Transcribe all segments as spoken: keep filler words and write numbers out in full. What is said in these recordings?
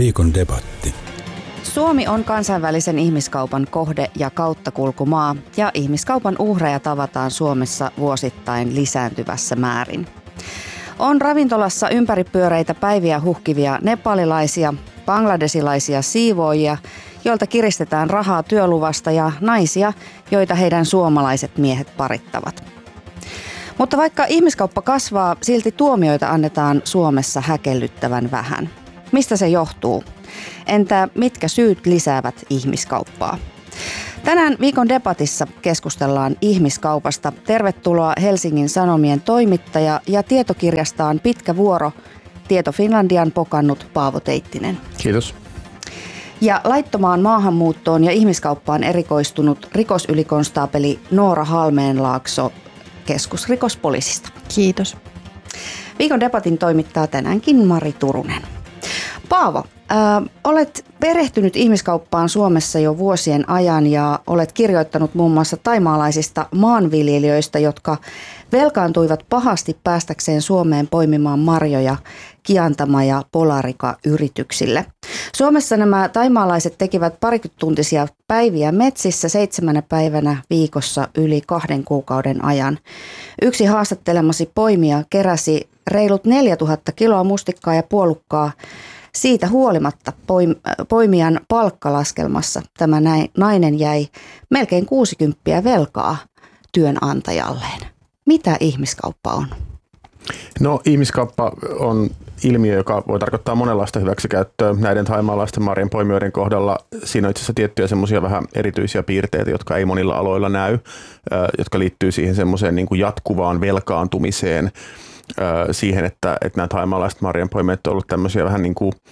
Viikon debatti. Suomi on kansainvälisen ihmiskaupan kohde- ja kauttakulkumaa, ja ihmiskaupan uhreja tavataan Suomessa vuosittain lisääntyvässä määrin. On ravintolassa ympäripyöreitä päiviä huhkivia nepalilaisia, bangladesilaisia siivoojia, joilta kiristetään rahaa työluvasta, ja naisia, joita heidän suomalaiset miehet parittavat. Mutta vaikka ihmiskauppa kasvaa, silti tuomioita annetaan Suomessa häkellyttävän vähän. Mistä se johtuu? Entä mitkä syyt lisäävät ihmiskauppaa? Tänään viikon debatissa keskustellaan ihmiskaupasta. Tervetuloa Helsingin Sanomien toimittaja ja tietokirjastaan Pitkä vuoro Tieto Finlandian pokannut Paavo Teittinen. Kiitos. Ja laittomaan maahanmuuttoon ja ihmiskauppaan erikoistunut rikosylikonstaapeli Noora Halmeenlaakso keskusrikospoliisista. Kiitos. Viikon debatin toimittaa tänäänkin Mari Turunen. Paavo, äh, olet perehtynyt ihmiskauppaan Suomessa jo vuosien ajan ja olet kirjoittanut muun muassa thaimaalaisista maanviljelijöistä, jotka velkaantuivat pahasti päästäkseen Suomeen poimimaan marjoja Kiantama- ja Polarika-yrityksille. Suomessa nämä taimaalaiset tekivät parituntisia päiviä metsissä seitsemänä päivänä viikossa yli kahden kuukauden ajan. Yksi haastattelemasi poimija keräsi reilut neljätuhatta kiloa mustikkaa ja puolukkaa. Siitä huolimatta poimijan palkkalaskelmassa tämä nainen jäi melkein kuusikymmentä velkaa työnantajalleen. Mitä ihmiskauppa on? No, ihmiskauppa on ilmiö, joka voi tarkoittaa monenlaista hyväksikäyttöä. Näiden thaimaalaisten marjan poimijoiden kohdalla siinä on itse asiassa tiettyjä semmoisia vähän erityisiä piirteitä, jotka ei monilla aloilla näy, jotka liittyy siihen semmoiseen niin kuin jatkuvaan velkaantumiseen, siihen, että, että nämä thaimalaiset marjanpoimijat ovat olleet tämmöisiä vähän niin kuin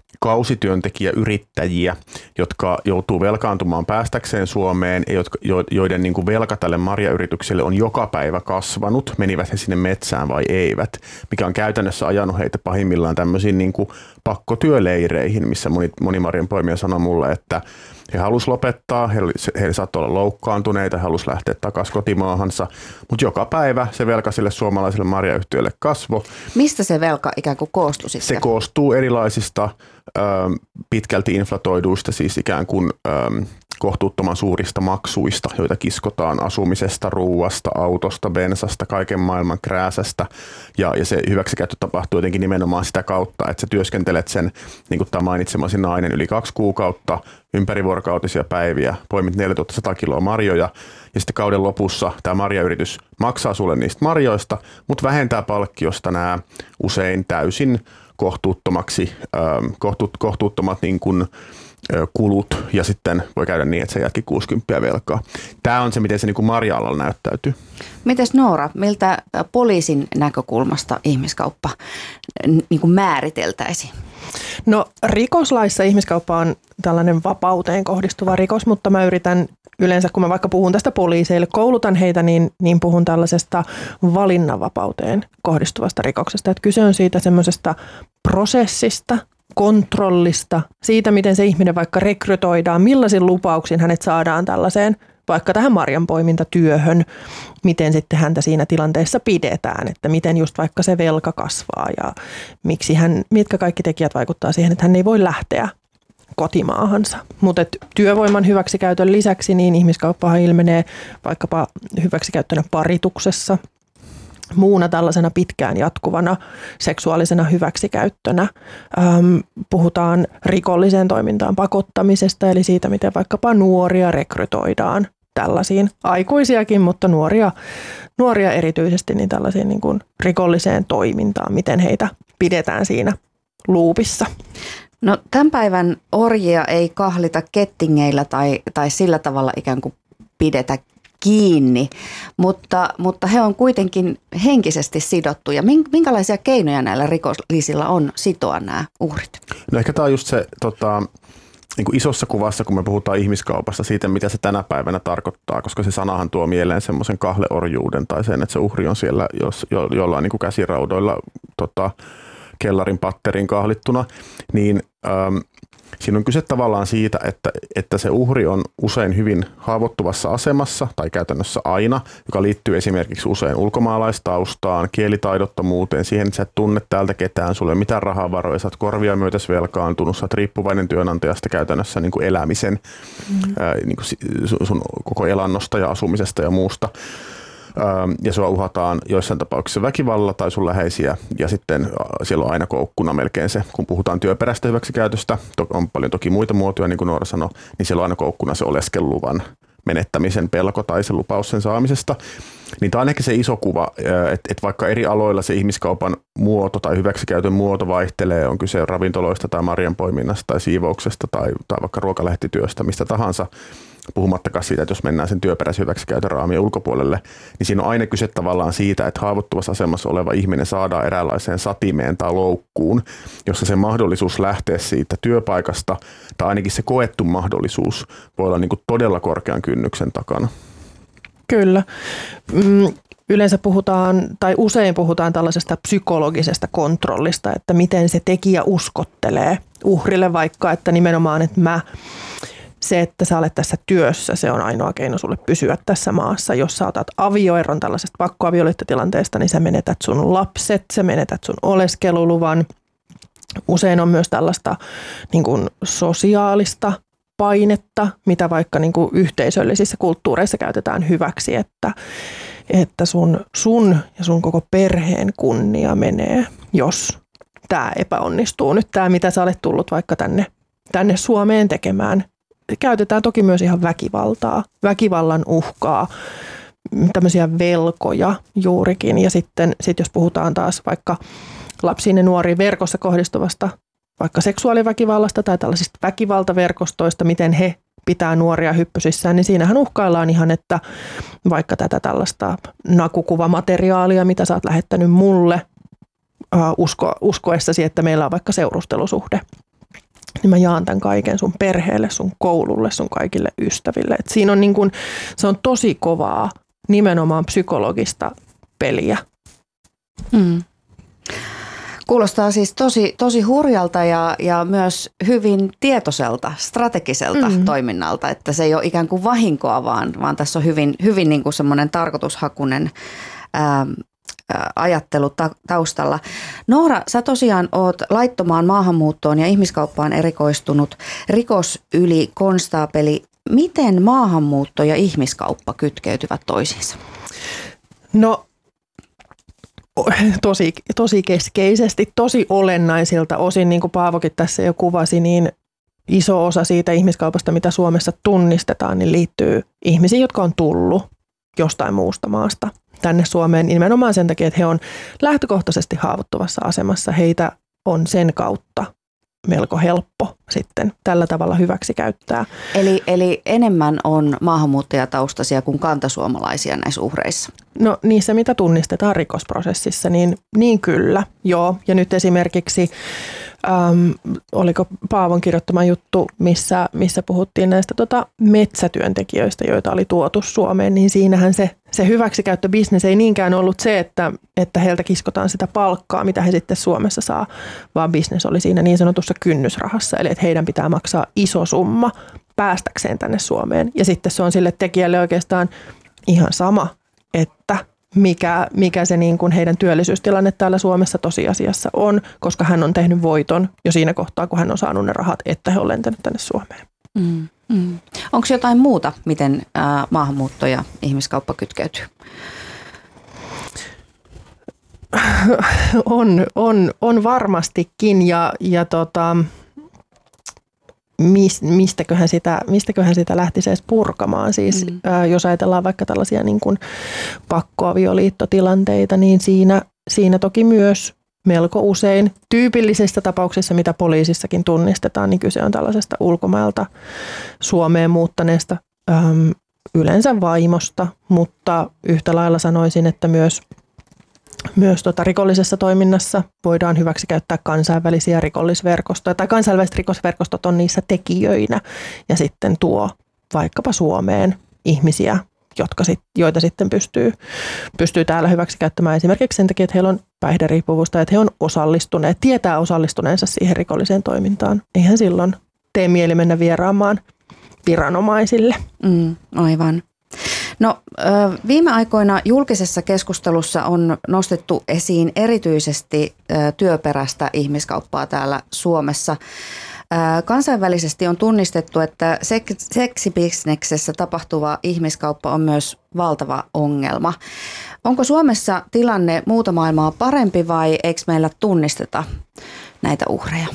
kausityöntekijäyrittäjiä, jotka joutuu velkaantumaan päästäkseen Suomeen ja jotka, joiden niin kuin velka tälle marjayritykselle on joka päivä kasvanut, menivät he sinne metsään vai eivät, mikä on käytännössä ajanut heitä pahimmillaan tämmöisiin niin kuin pakkotyöleireihin, missä moni, moni marjanpoimija sanoi mulle, että he halusivat lopettaa, he, he saattoi olla loukkaantuneita, he halusivat lähteä takaisin kotimaahansa, mutta joka päivä se velka sille suomalaiselle marjayhtiölle kasvoi. Mistä se velka ikään kuin koostui sitten? Se koostuu erilaisista ö, pitkälti inflatoiduista, siis ikään kuin ö, kohtuuttoman suurista maksuista, joita kiskotaan asumisesta, ruuasta, autosta, bensasta, kaiken maailman krääsästä. Ja, ja se hyväksikäyttö tapahtuu jotenkin nimenomaan sitä kautta, että sä työskentelet sen, niin kuin tämä mainitsemasi nainen, yli kaksi kuukautta, ympärivuorokautisia päiviä, poimit neljätuhatta kiloa marjoja ja sitten kauden lopussa tämä marjayritys maksaa sulle niistä marjoista, mutta vähentää palkkiosta nämä usein täysin kohtuuttomaksi, kohtuut, kohtuuttomat niin kuin kulut ja sitten voi käydä niin, että se jatki kuusikymmentä velkaa. Tämä on se, miten se niin kuin marja-alalla näyttäytyy. Mites Noora, miltä poliisin näkökulmasta ihmiskauppa niin kuin määriteltäisiin? No, rikoslaissa ihmiskauppa on tällainen vapauteen kohdistuva rikos, mutta mä yritän yleensä, kun mä vaikka puhun tästä poliiseille, koulutan heitä, niin, niin puhun tällaisesta valinnanvapauteen kohdistuvasta rikoksesta. Että kyse on siitä semmoisesta prosessista, kontrollista, siitä miten se ihminen vaikka rekrytoidaan, millaisin lupauksin hänet saadaan tällaiseen vaikka tähän marjanpoimintatyöhön, miten sitten häntä siinä tilanteessa pidetään, että miten just vaikka se velka kasvaa ja miksi hän, mitkä kaikki tekijät vaikuttaa siihen, että hän ei voi lähteä kotimaahansa. Mutta työvoiman hyväksikäytön lisäksi niin ihmiskauppahan ilmenee vaikkapa hyväksikäyttönä parituksessa, muuna tällaisena pitkään jatkuvana seksuaalisena hyväksikäyttönä. Ähm, puhutaan rikolliseen toimintaan pakottamisesta, eli siitä, miten vaikkapa nuoria rekrytoidaan tällaisiin aikuisiakin, mutta nuoria, nuoria erityisesti niin tällaisiin niin kuin rikolliseen toimintaan, miten heitä pidetään siinä luupissa. No, tämän päivän orjia ei kahlita kettingeillä tai, tai sillä tavalla ikään kuin pidetä kiinni, mutta, mutta he on kuitenkin henkisesti sidottuja. Minkälaisia keinoja näillä rikollisilla on sitoa nämä uhrit? No ehkä tämä on just se tota, niin kuin isossa kuvassa, kun me puhutaan ihmiskaupasta, siitä mitä se tänä päivänä tarkoittaa, koska se sanahan tuo mieleen semmoisen kahleorjuuden tai sen, että se uhri on siellä jos, jo, jollain niin kuin käsiraudoilla tota, kellarin patterin kahlittuna, niin ähm, siinä on kyse tavallaan siitä, että, että se uhri on usein hyvin haavoittuvassa asemassa, tai käytännössä aina, joka liittyy esimerkiksi usein ulkomaalaistaustaan, kielitaidottomuuteen, siihen, että sä et tunne täältä ketään, sulla ei ole mitään rahavaroja, sä oot korvia myötäs velkaantunut, sä oot riippuvainen työnantajasta käytännössä niin kuin elämisen, mm-hmm. ää, niin kuin sun koko elannosta ja asumisesta ja muusta. Ja sua uhataan joissain tapauksissa väkivallalla tai sun läheisiä, ja sitten siellä on aina koukkuna melkein se, kun puhutaan työperäistä hyväksikäytöstä, on paljon toki muita muotoja, niin kuin Noora sanoi, niin siellä on aina koukkuna se oleskeluluvan menettämisen pelko tai se lupaus sen saamisesta. Niin tämä on ehkä se iso kuva, että, että vaikka eri aloilla se ihmiskaupan muoto tai hyväksikäytön muoto vaihtelee, on kyse ravintoloista tai marjanpoiminnasta tai siivouksesta tai, tai vaikka ruokalehtityöstä, mistä tahansa, puhumattakaan siitä, että jos mennään sen työperäisen hyväksikäytön raamien ulkopuolelle, niin siinä on aina kyse tavallaan siitä, että haavoittuvassa asemassa oleva ihminen saadaan eräänlaiseen satimeen tai loukkuun, jossa se mahdollisuus lähteä siitä työpaikasta, tai ainakin se koettu mahdollisuus, voi olla niin kuin todella korkean kynnyksen takana. Kyllä. Yleensä puhutaan, tai usein puhutaan tällaisesta psykologisesta kontrollista, että miten se tekijä uskottelee uhrille vaikka, että nimenomaan, että mä se, että sä olet tässä työssä, se on ainoa keino sulle pysyä tässä maassa. Jos sä otat avioeron tällaisesta pakkoavioliittotilanteesta, niin sä menetät sun lapset, sä menetät sun oleskeluluvan. Usein on myös tällaista niin kuin sosiaalista painetta, mitä vaikka niin kuin yhteisöllisissä kulttuureissa käytetään hyväksi, että, että sun, sun ja sun koko perheen kunnia menee, jos tämä epäonnistuu. Nyt tämä, mitä sä olet tullut vaikka tänne, tänne Suomeen tekemään. Käytetään toki myös ihan väkivaltaa, väkivallan uhkaa, tämmöisiä velkoja juurikin. Ja sitten sit jos puhutaan taas vaikka lapsiin ja nuoriin verkossa kohdistuvasta vaikka seksuaaliväkivallasta tai tällaisista väkivaltaverkostoista, miten he pitää nuoria hyppysissään, niin siinähän uhkaillaan ihan, että vaikka tätä tällaista nakukuvamateriaalia, mitä sä oot lähettänyt mulle usko, uskoessasi, että meillä on vaikka seurustelusuhde, niin mä jaan tämän kaiken sun perheelle, sun koululle, sun kaikille ystäville. Et siinä on niin kun, se on tosi kovaa nimenomaan psykologista peliä. Mm. Kuulostaa siis tosi, tosi hurjalta ja, ja myös hyvin tietoiselta, strategiselta mm. toiminnalta, että se ei ole ikään kuin vahinkoa, vaan, vaan tässä on hyvin, hyvin niin kuin semmoinen tarkoitushakuinen ää, ajattelu taustalla. Noora, sä tosiaan oot laittomaan maahanmuuttoon ja ihmiskauppaan erikoistunut rikosylikonstaapeli. Miten maahanmuutto ja ihmiskauppa kytkeytyvät toisiinsa? No tosi, tosi keskeisesti, tosi olennaisilta osin, niin kuin Paavokin tässä jo kuvasi, niin iso osa siitä ihmiskaupasta, mitä Suomessa tunnistetaan, niin liittyy ihmisiin, jotka on tullut jostain muusta maasta tänne Suomeen nimenomaan sen takia, että he on lähtökohtaisesti haavoittuvassa asemassa. Heitä on sen kautta melko helppo sitten tällä tavalla hyväksi käyttää. Eli, eli enemmän on maahanmuuttajataustaisia kuin kantasuomalaisia näissä uhreissa? No niissä, mitä tunnistetaan rikosprosessissa, niin, niin kyllä, joo. Ja nyt esimerkiksi, äm, oliko Paavon kirjoittama juttu, missä, missä puhuttiin näistä tota, metsätyöntekijöistä, joita oli tuotu Suomeen, niin siinähän se, se hyväksikäyttöbisnes ei niinkään ollut se, että, että heiltä kiskotaan sitä palkkaa, mitä he sitten Suomessa saa, vaan bisnes oli siinä niin sanotussa kynnysrahassa, eli että heidän pitää maksaa iso summa päästäkseen tänne Suomeen. Ja sitten se on sille tekijälle oikeastaan ihan sama, että mikä, mikä se niin kuin heidän työllisyystilanne täällä Suomessa tosiasiassa on, koska hän on tehnyt voiton jo siinä kohtaa, kun hän on saanut ne rahat, että he on lentänyt tänne Suomeen. Mm, mm. Onko jotain muuta, miten ä, maahanmuutto ja ihmiskauppa kytkeytyy? on, on, on varmastikin ja, ja tota, mistäköhän sitä, mistäköhän sitä lähtisi edes purkamaan. Siis, mm. ää, jos ajatellaan vaikka tällaisia niin kuin pakkoavioliittotilanteita, niin siinä, siinä toki myös melko usein tyypillisissä tapauksissa, mitä poliisissakin tunnistetaan, niin kyse on tällaisesta ulkomailta Suomeen muuttaneesta äm, yleensä vaimosta, mutta yhtä lailla sanoisin, että myös Myös tota rikollisessa toiminnassa voidaan hyväksi käyttää kansainvälisiä rikollisverkostoja tai kansainväliset rikosverkostot on niissä tekijöinä ja sitten tuo vaikkapa Suomeen ihmisiä jotka sit, joita sitten pystyy, pystyy täällä hyväksi käyttämään esimerkiksi sen takia, että heillä on päihderiippuvuus, että he on osallistuneet, tietää osallistuneensa siihen rikolliseen toimintaan. Eihän silloin tee mieli mennä vieraamaan viranomaisille. Mm, aivan. No, viime aikoina julkisessa keskustelussa on nostettu esiin erityisesti työperäistä ihmiskauppaa täällä Suomessa. Kansainvälisesti on tunnistettu, että seksibisneksessä tapahtuva ihmiskauppa on myös valtava ongelma. Onko Suomessa tilanne muuta maailmaa parempi vai eikö meillä tunnisteta näitä uhreja?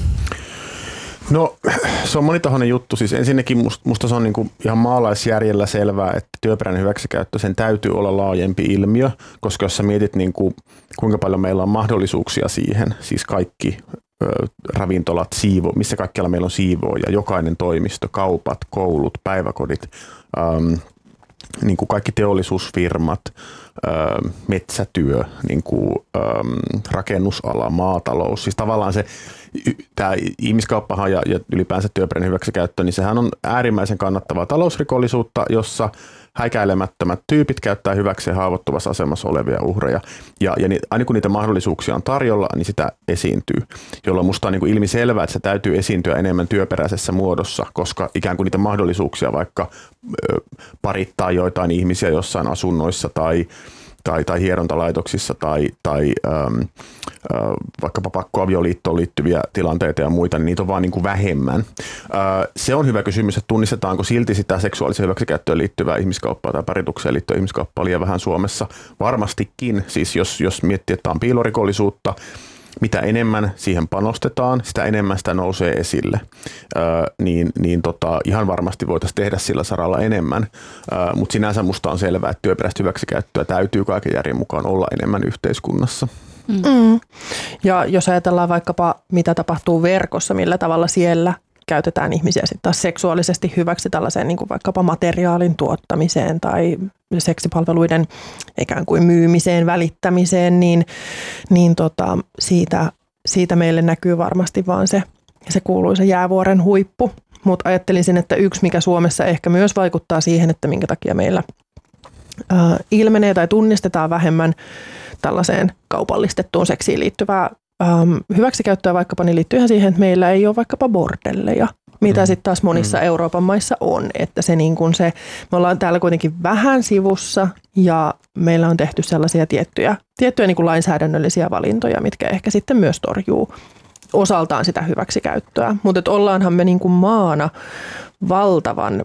No se on monitahoinen juttu. Siis ensinnäkin musta, musta se on niinku ihan maalaisjärjellä selvää, että työperäinen hyväksikäyttö, sen täytyy olla laajempi ilmiö, koska jos sä mietit niinku, kuinka paljon meillä on mahdollisuuksia siihen, siis kaikki ö, ravintolat, siivo, missä kaikkialla meillä on siivooja, jokainen toimisto, kaupat, koulut, päiväkodit, äm, niin kuin kaikki teollisuusfirmat, ö, metsätyö, niin kuin, äm, rakennusala, maatalous, siis tavallaan se tämä ihmiskauppahan ja, ja ylipäänsä työperäinen hyväksikäyttö, niin sehän on äärimmäisen kannattavaa talousrikollisuutta, jossa häikäilemättömät tyypit käyttää hyväksi haavoittuvassa asemassa olevia uhreja. Ja, ja ni, aina kun niitä mahdollisuuksia on tarjolla, niin sitä esiintyy, jolloin musta on niin kuin ilmiselvää, että se täytyy esiintyä enemmän työperäisessä muodossa, koska ikään kuin niitä mahdollisuuksia vaikka ö, parittaa joitain ihmisiä jossain asunnoissa tai tai, tai hierontalaitoksissa tai, tai ähm, äh, vaikkapa pakkoavioliittoon liittyviä tilanteita ja muita, niin niitä on vaan niin kuin vähemmän. Äh, se on hyvä kysymys, että tunnistetaanko silti sitä seksuaaliseen hyväksikäyttöön liittyvää ihmiskauppaa tai paritukseen liittyvää ihmiskauppaa liian vähän Suomessa. Varmastikin, siis jos, jos miettii, että on piilorikollisuutta, mitä enemmän siihen panostetaan, sitä enemmän sitä nousee esille, öö, niin, niin tota, ihan varmasti voitaisiin tehdä sillä saralla enemmän, öö, mutta sinänsä musta on selvää, että työperäistä hyväksikäyttöä täytyy kaiken järjen mukaan olla enemmän yhteiskunnassa. Mm. Ja jos ajatellaan vaikkapa mitä tapahtuu verkossa, millä tavalla siellä käytetään ihmisiä sitten taas seksuaalisesti hyväksi tällaiseen niin kuin vaikkapa materiaalin tuottamiseen tai seksipalveluiden ikään kuin myymiseen, välittämiseen, niin, niin tota, siitä, siitä meille näkyy varmasti vaan se, se kuuluisa jäävuoren huippu. Mutta ajattelisin, että yksi mikä Suomessa ehkä myös vaikuttaa siihen, että minkä takia meillä ää, ilmenee tai tunnistetaan vähemmän tällaiseen kaupallistettuun seksiin liittyvää Ähm, hyväksikäyttöä vaikkapa, niin liittyy ihan siihen, että meillä ei ole vaikkapa bordelleja, mitä mm. sitten taas monissa mm. Euroopan maissa on. Että se niin kuin se, me ollaan täällä kuitenkin vähän sivussa ja meillä on tehty sellaisia tiettyjä, tiettyjä niin kuin lainsäädännöllisiä valintoja, mitkä ehkä sitten myös torjuu osaltaan sitä hyväksikäyttöä. Mutta ollaanhan me niin kuin maana valtavan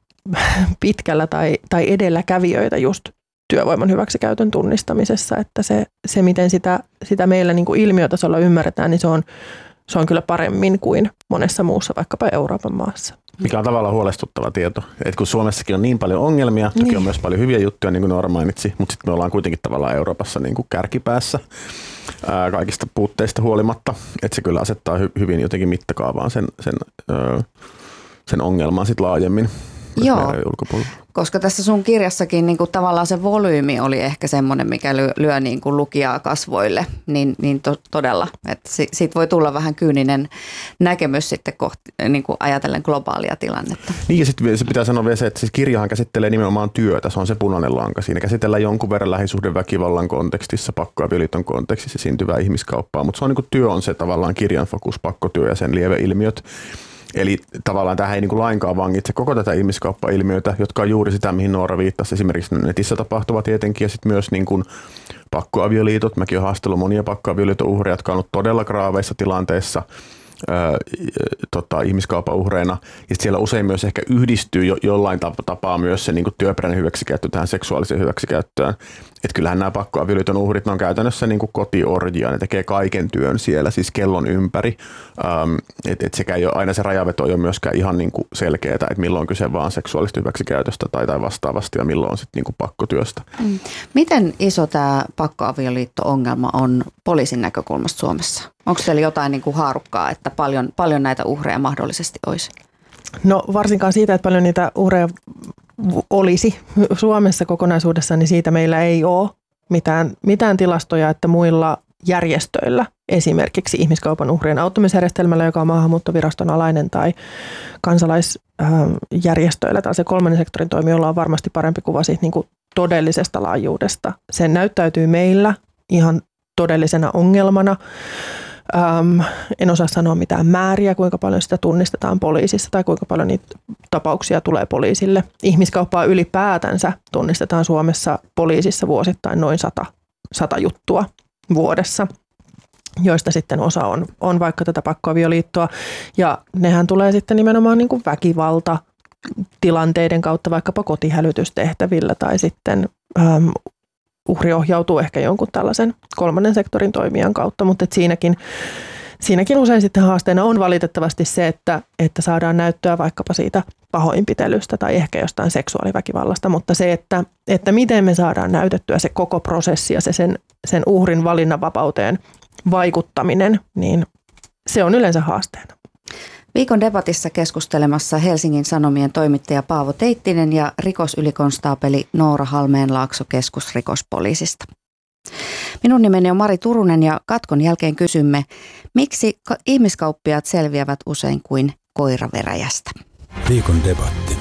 pitkällä tai, tai edelläkävijöitä just työvoiman hyväksikäytön tunnistamisessa, että se, se miten sitä, sitä meillä niin kuin ilmiötasolla ymmärretään, niin se on, se on kyllä paremmin kuin monessa muussa vaikkapa Euroopan maassa. Mikä on tavallaan huolestuttava tieto, että kun Suomessakin on niin paljon ongelmia, toki niin on myös paljon hyviä juttuja, niin kuin Noora mainitsi, mutta sitten me ollaan kuitenkin tavallaan Euroopassa niin kuin kärkipäässä ää, kaikista puutteista huolimatta, että se kyllä asettaa hy- hyvin jotenkin mittakaavaan sen, sen, öö, sen ongelman sitten laajemmin. Joo, koska tässä sun kirjassakin niin kuin tavallaan se volyymi oli ehkä semmoinen, mikä lyö, lyö niin kuin lukijaa kasvoille, niin, niin to, todella. Että siitä voi tulla vähän kyyninen näkemys sitten kohti, niin kuin ajatellen globaalia tilannetta. Niin ja sitten se pitää sanoa vielä se, että siis kirjahan käsittelee nimenomaan työtä, se on se punainen lanka. Siinä käsitellään jonkun verran lähisuhdeväkivallan kontekstissa, pakkoavioliiton kontekstissa syntyvää ihmiskauppaa, mutta se on niin kuin työ on se tavallaan kirjan fokus, pakkotyö ja sen lieveilmiöt. Eli tavallaan tähän ei niin kuin lainkaan vangitse koko tätä ihmiskauppa-ilmiötä, jotka on juuri sitä, mihin Noora viittasi. Esimerkiksi netissä tapahtuva tietenkin ja sitten myös niin kuin pakkoavioliitot. Mäkin olen haastellut monia pakkoavioliiton uhreja, jotka on ollut todella graaveissa tilanteissa ää, tota, ihmiskaupan uhreina. Ja siellä usein myös ehkä yhdistyy jo, jollain tapaa myös se niin kuin työperäinen hyväksikäyttö tähän seksuaaliseen hyväksikäyttöön. Että kyllähän nämä pakkoavioliiton uhrit, ne on käytännössä niin kuin kotiorjia, ne tekee kaiken työn siellä, siis kellon ympäri. Ähm, että et sekä ei ole, aina se rajaveto ei ole myöskään ihan niin kuin selkeää, että milloin on kyse vaan seksuaalista hyväksikäytöstä tai, tai vastaavasti ja milloin on sitten niin kuin pakkotyöstä. Mm. Miten iso tämä pakkoavioliitto-ongelma on poliisin näkökulmasta Suomessa? Onko siellä jotain niin kuin haarukkaa, että paljon, paljon näitä uhreja mahdollisesti olisi? No varsinkaan siitä, että paljon niitä uhreja olisi Suomessa kokonaisuudessaan, niin siitä meillä ei ole mitään, mitään tilastoja, että muilla järjestöillä, esimerkiksi ihmiskaupan uhrien auttamisjärjestelmällä, joka on maahanmuuttoviraston alainen, tai kansalaisjärjestöillä tai se kolmannen sektorin toimijoilla on varmasti parempi kuva siitä niin kuin todellisesta laajuudesta. Se näyttäytyy meillä ihan todellisena ongelmana. Ähm, en osaa sanoa mitään määriä, kuinka paljon sitä tunnistetaan poliisissa tai kuinka paljon niitä tapauksia tulee poliisille. Ihmiskauppaa ylipäätänsä tunnistetaan Suomessa poliisissa vuosittain noin sata, sata juttua vuodessa, joista sitten osa on, on vaikka tätä pakkoavioliittoa. Ja nehän tulee sitten nimenomaan niin kuin väkivalta tilanteiden kautta, vaikkapa kotihälytystehtävillä tai sitten ähm, uhri ohjautuu ehkä jonkun tällaisen kolmannen sektorin toimijan kautta, mutta siinäkin, siinäkin usein sitten haasteena on valitettavasti se, että, että saadaan näyttöä vaikkapa siitä pahoinpitelystä tai ehkä jostain seksuaaliväkivallasta, mutta se, että, että miten me saadaan näytettyä se koko prosessi ja se sen, sen uhrin valinnanvapauteen vaikuttaminen, niin se on yleensä haasteena. Viikon debatissa keskustelemassa Helsingin Sanomien toimittaja Paavo Teittinen ja rikosylikonstaapeli Noora Halmeenlaakso keskusrikospoliisista. Minun nimeni on Mari Turunen ja katkon jälkeen kysymme, miksi ihmiskauppiaat selviävät usein kuin koira veräjästä. Viikon debatti.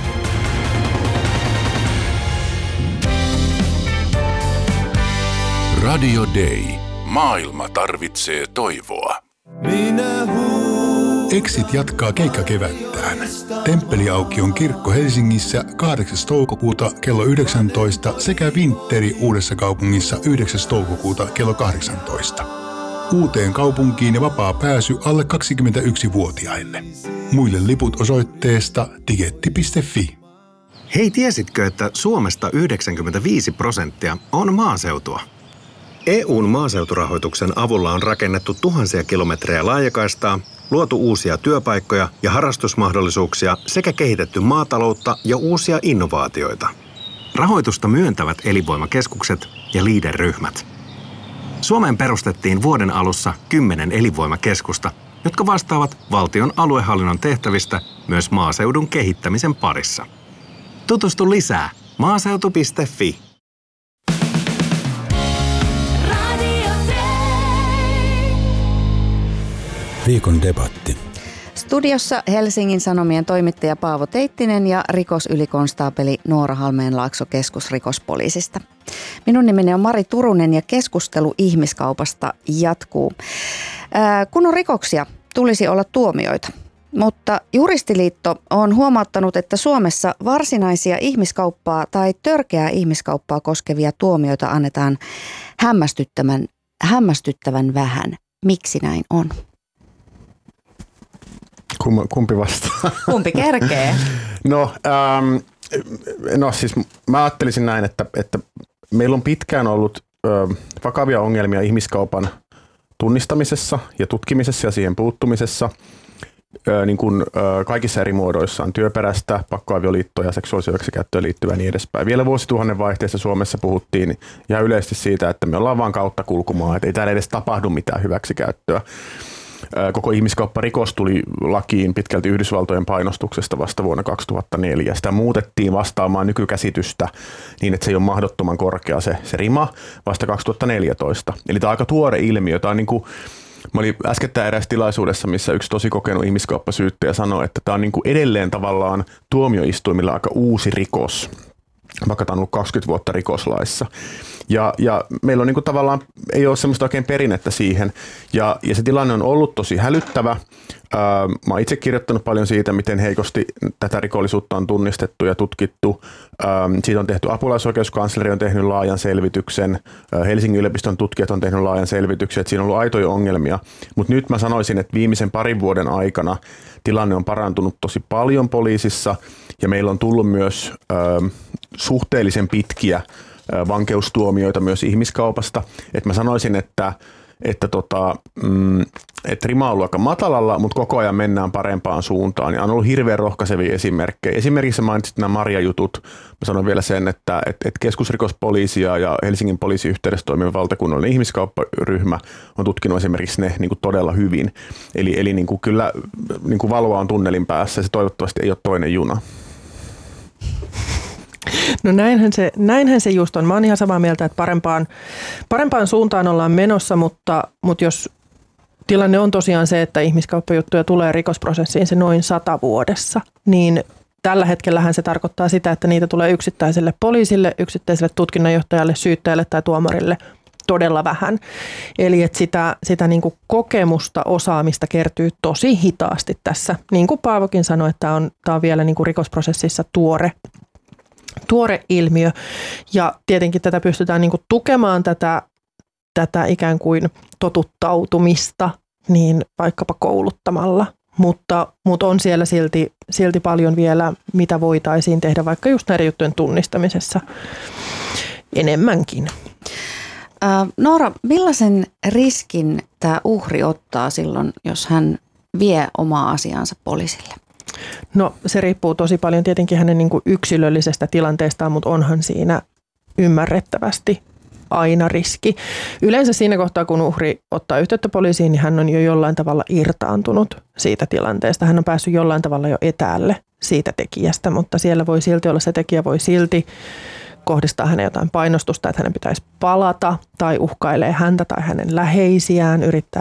Radio Day. Maailma tarvitsee toivoa. Minä Exit jatkaa keikkakevättään. Temppeliaukion kirkko Helsingissä kahdeksas toukokuuta kello yhdeksäntoista sekä Vintteri Uudessa kaupungissa yhdeksäs toukokuuta kello kahdeksantoista. Uuteen kaupunkiin ja vapaa pääsy alle kaksikymmentäyksivuotiaille. Muille liput osoitteesta tigetti piste fi. Hei, tiesitkö, että Suomesta yhdeksänkymmentäviisi prosenttia on maaseutua? E U:n maaseuturahoituksen avulla on rakennettu tuhansia kilometrejä laajakaistaa, luotu uusia työpaikkoja ja harrastusmahdollisuuksia sekä kehitetty maataloutta ja uusia innovaatioita. Rahoitusta myöntävät elinvoimakeskukset ja Leader-ryhmät. Suomeen perustettiin vuoden alussa kymmenen elinvoimakeskusta, jotka vastaavat valtion aluehallinnon tehtävistä myös maaseudun kehittämisen parissa. Tutustu lisää maaseutu piste fi. Viikon debatti. Studiossa Helsingin Sanomien toimittaja Paavo Teittinen ja rikosylikonstaapeli Noora Halmeenlaakso keskusrikospoliisista. Minun nimeni on Mari Turunen ja keskustelu ihmiskaupasta jatkuu. Ää, kun on rikoksia, tulisi olla tuomioita. Mutta Juristiliitto on huomauttanut, että Suomessa varsinaisia ihmiskauppaa tai törkeää ihmiskauppaa koskevia tuomioita annetaan hämmästyttävän, hämmästyttävän vähän. Miksi näin on? Kumpi vastaa? Kumpi kerkee? No, ähm, no siis mä ajattelisin näin, että, että meillä on pitkään ollut äh, vakavia ongelmia ihmiskaupan tunnistamisessa ja tutkimisessa ja siihen puuttumisessa äh, niin kuin, äh, kaikissa eri muodoissaan, työperäistä, pakkoavioliittoa ja seksuaalisen hyväksikäyttöön liittyvää niin edespäin. Vielä vuosituhannen vaihteessa Suomessa puhuttiin ja yleisesti siitä, että me ollaan vaan kautta kulkumaa, että ei täällä edes tapahdu mitään hyväksikäyttöä. Koko ihmiskaupparikos tuli lakiin pitkälti Yhdysvaltojen painostuksesta vasta vuonna kaksituhattaneljä. Sitä muutettiin vastaamaan nykykäsitystä niin, että se ei ole mahdottoman korkea se, se rima vasta kaksituhattaneljätoista. Eli tämä on aika tuore ilmiö. Tämä on niin kuin, mä olin äskettäin erässä tilaisuudessa, missä yksi tosi kokenut ihmiskauppasyyttäjä sanoi, että tämä on niin kuin edelleen tavallaan tuomioistuimilla aika uusi rikos, vaikka tämä on ollut kaksikymmentä vuotta rikoslaissa. Ja, ja meillä on niin kuin tavallaan, ei ole semmoista oikein perinnettä siihen, ja, ja se tilanne on ollut tosi hälyttävä. Ää, mä oon itse kirjoittanut paljon siitä, miten heikosti tätä rikollisuutta on tunnistettu ja tutkittu. Ää, siitä on tehty apulaisoikeuskansleri on tehnyt laajan selvityksen, ää, Helsingin yliopiston tutkijat on tehnyt laajan selvityksen, että siinä on ollut aitoja ongelmia. Mutta nyt mä sanoisin, että viimeisen parin vuoden aikana tilanne on parantunut tosi paljon poliisissa, ja meillä on tullut myös ää, suhteellisen pitkiä vankeustuomioita myös ihmiskaupasta. Et mä sanoisin, että, että, tota, mm, että rima on ollut aika matalalla, mutta koko ajan mennään parempaan suuntaan. Ja on ollut hirveän rohkaisevia esimerkkejä. Esimerkiksi mainitsit nämä Marja-jutut. Mä sanon vielä sen, että, että, että keskusrikospoliisia ja Helsingin poliisin yhteydessä toimiva valtakunnallinen ihmiskaupparyhmä on tutkinut esimerkiksi ne niin kuin todella hyvin. Eli, eli niin kuin kyllä niin kuin valoa on tunnelin päässä ja se toivottavasti ei ole toinen juna. No näinhän se, näinhän se just on. Mä oon ihan samaa mieltä, että parempaan, parempaan suuntaan ollaan menossa, mutta, mutta jos tilanne on tosiaan se, että ihmiskauppajuttuja tulee rikosprosessiin se noin sata vuodessa, niin tällä hetkellähän se tarkoittaa sitä, että niitä tulee yksittäiselle poliisille, yksittäiselle tutkinnanjohtajalle, syyttäjälle tai tuomarille todella vähän. Eli että sitä, sitä niin kuin kokemusta, osaamista kertyy tosi hitaasti tässä. Niin kuin Paavokin sanoi, että tämä on, tämä on vielä niin kuin rikosprosessissa tuore, tuore ilmiö. Ja tietenkin tätä pystytään niin kuin tukemaan tätä, tätä ikään kuin totuttautumista niin vaikkapa kouluttamalla. Mutta, mutta on siellä silti, silti paljon vielä, mitä voitaisiin tehdä vaikka just näiden juttujen tunnistamisessa enemmänkin. Noora, millaisen riskin tämä uhri ottaa silloin, jos hän vie omaa asiaansa poliisille? No se riippuu tosi paljon tietenkin hänen niin kuin yksilöllisestä tilanteestaan, mutta onhan siinä ymmärrettävästi aina riski. Yleensä siinä kohtaa, kun uhri ottaa yhteyttä poliisiin, niin hän on jo jollain tavalla irtaantunut siitä tilanteesta. Hän on päässyt jollain tavalla jo etäälle siitä tekijästä, mutta siellä voi silti olla, se tekijä voi silti kohdistaa hänen jotain painostusta, että hänen pitäisi palata tai uhkailee häntä tai hänen läheisiään, yrittää